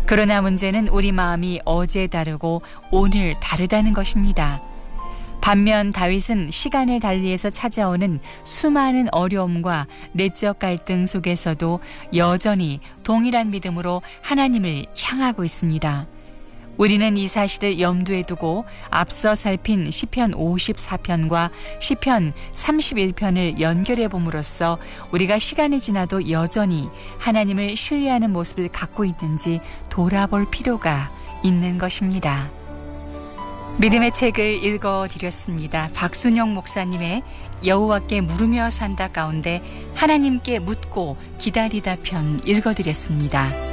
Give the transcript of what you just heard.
그러나 문제는 우리 마음이 어제 다르고 오늘 다르다는 것입니다. 반면 다윗은 시간을 달리해서 찾아오는 수많은 어려움과 내적 갈등 속에서도 여전히 동일한 믿음으로 하나님을 향하고 있습니다. 우리는 이 사실을 염두에 두고 앞서 살핀 시편 54편과 시편 31편을 연결해 봄으로써 우리가 시간이 지나도 여전히 하나님을 신뢰하는 모습을 갖고 있는지 돌아볼 필요가 있는 것입니다. 믿음의 책을 읽어드렸습니다. 박순영 목사님의 여호와께 물으며 산다 가운데 하나님께 묻고 기다리다 편 읽어드렸습니다.